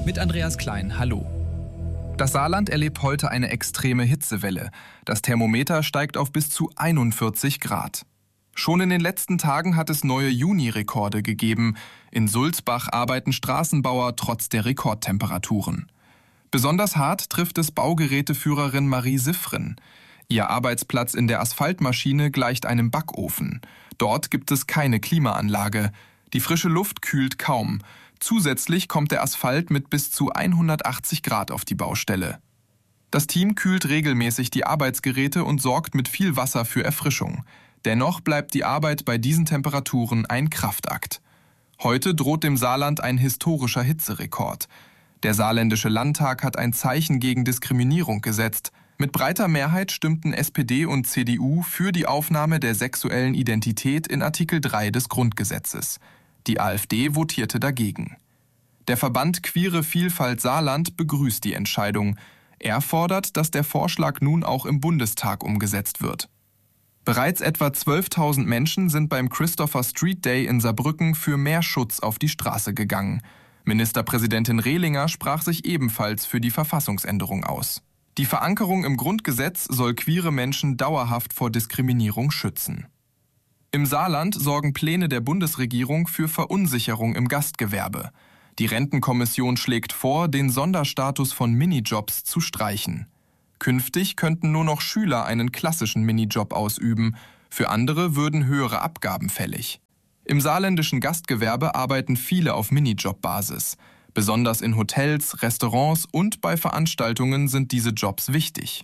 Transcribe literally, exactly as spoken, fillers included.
Mit Andreas Klein, hallo. Das Saarland erlebt heute eine extreme Hitzewelle. Das Thermometer steigt auf bis zu einundvierzig Grad. Schon in den letzten Tagen hat es neue Juni-Rekorde gegeben. In Sulzbach arbeiten Straßenbauer trotz der Rekordtemperaturen. Besonders hart trifft es Baugeräteführerin Marie Siffren. Ihr Arbeitsplatz in der Asphaltmaschine gleicht einem Backofen. Dort gibt es keine Klimaanlage. Die frische Luft kühlt kaum. Zusätzlich kommt der Asphalt mit bis zu hundertachtzig Grad auf die Baustelle. Das Team kühlt regelmäßig die Arbeitsgeräte und sorgt mit viel Wasser für Erfrischung. Dennoch bleibt die Arbeit bei diesen Temperaturen ein Kraftakt. Heute droht dem Saarland ein historischer Hitzerekord. Der saarländische Landtag hat ein Zeichen gegen Diskriminierung gesetzt. Mit breiter Mehrheit stimmten S P D und C D U für die Aufnahme der sexuellen Identität in Artikel drei des Grundgesetzes. Die AfD votierte dagegen. Der Verband Queere Vielfalt Saarland begrüßt die Entscheidung. Er fordert, dass der Vorschlag nun auch im Bundestag umgesetzt wird. Bereits etwa zwölftausend Menschen sind beim Christopher Street Day in Saarbrücken für mehr Schutz auf die Straße gegangen. Ministerpräsidentin Rehlinger sprach sich ebenfalls für die Verfassungsänderung aus. Die Verankerung im Grundgesetz soll queere Menschen dauerhaft vor Diskriminierung schützen. Im Saarland sorgen Pläne der Bundesregierung für Verunsicherung im Gastgewerbe. Die Rentenkommission schlägt vor, den Sonderstatus von Minijobs zu streichen. Künftig könnten nur noch Schüler einen klassischen Minijob ausüben. Für andere würden höhere Abgaben fällig. Im saarländischen Gastgewerbe arbeiten viele auf Minijob-Basis. Besonders in Hotels, Restaurants und bei Veranstaltungen sind diese Jobs wichtig.